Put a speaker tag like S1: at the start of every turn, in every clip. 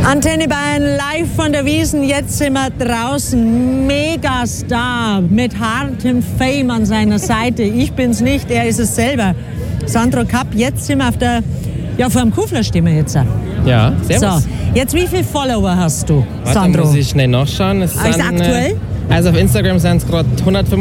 S1: Antenne Bayern live von der Wiesn. Jetzt sind wir draußen. Megastar mit hartem Fame an seiner Seite. Ich bin's nicht, er ist es selber. Sandro Kapp, jetzt sind wir vor dem Kufler stehen wir jetzt.
S2: Ja, servus.
S1: So, jetzt wie viele Follower hast du,
S2: Warte,
S1: Sandro?
S2: muss ich schnell nachschauen. Es
S1: Ist
S2: sind,
S1: aktuell?
S2: Also auf Instagram sind es gerade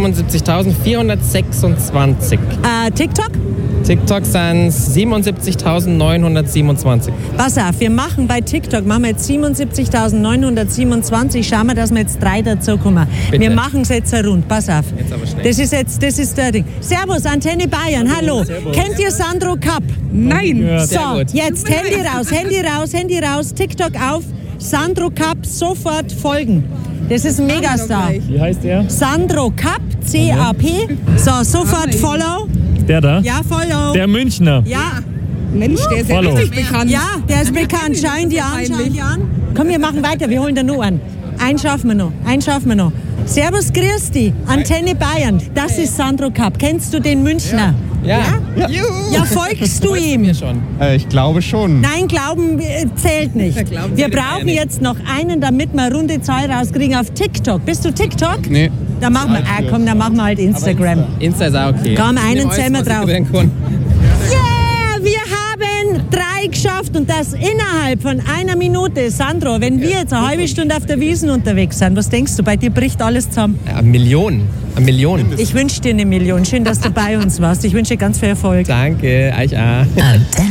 S2: 175.426.
S1: TikTok?
S2: TikTok sind es 77.927.
S1: Pass auf, wir machen bei TikTok jetzt 77.927. Schauen wir, dass wir jetzt 3 dazukommen.
S2: Bitte.
S1: Wir machen es jetzt rund. Pass auf.
S2: Jetzt aber schnell.
S1: Das ist der Ding. Servus, Antenne Bayern. Hallo. Kennt ihr Sandro Kapp?
S3: Nein.
S2: Sehr
S1: So,
S2: gut.
S1: jetzt Handy raus. TikTok auf. Sandro Kapp, sofort folgen. Das ist ein Megastar.
S4: Wie heißt der?
S1: Sandro Kapp, C-A-P. So, sofort Follow.
S4: Der da?
S1: Ja, Follow.
S4: Der Münchner.
S1: Ja.
S3: Mensch, der ist ja
S4: Follow.
S3: richtig bekannt.
S1: Ja, der ist bekannt. Schau ihn dir an. Komm, wir machen weiter. Wir holen da nur einen. Einen schaffen wir noch. Servus, grüß dich. Antenne Bayern. Das ist Sandro Kapp. Kennst du den Münchner?
S2: Ja.
S1: Ja, folgst du ihm?
S2: Mir schon.
S5: Ich glaube schon.
S1: Nein, Glauben zählt nicht. Wir brauchen jetzt noch einen, damit wir eine runde Zahl rauskriegen auf TikTok. Bist du TikTok?
S5: Nee.
S1: Dann machen wir, dann machen wir halt Instagram.
S2: Insta ist auch okay.
S1: Komm, einen
S2: Nimm alles,
S1: zählen wir
S2: was ich
S1: drauf.
S2: gewinnen kann.
S1: Yeah, wir haben 3 geschafft und das innerhalb von 1 Minute. Sandro, wenn wir jetzt eine halbe Stunde auf der Wiesn unterwegs sind, was denkst du, bei dir bricht alles zusammen?
S2: Ja, eine Million.
S1: Ich wünsche dir 1 Million. Schön, dass du bei uns warst. Ich wünsche dir ganz viel Erfolg.
S2: Danke, euch auch.